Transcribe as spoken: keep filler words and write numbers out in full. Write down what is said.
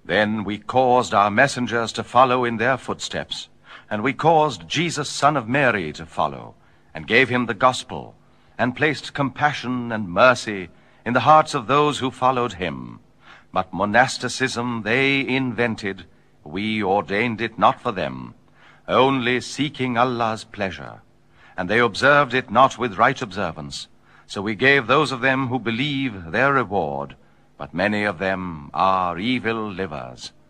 Then we caused our messengers to follow in their footsteps, and we caused Jesus, son of Mary, to follow, and gave him the gospel, and placed compassion and mercy in the hearts of those who followed him. But monasticism they invented, we ordained it not for them, only seeking Allah's pleasure. And they observed it not with right observance. So we gave those of them who believe their reward, but many of them are evil livers.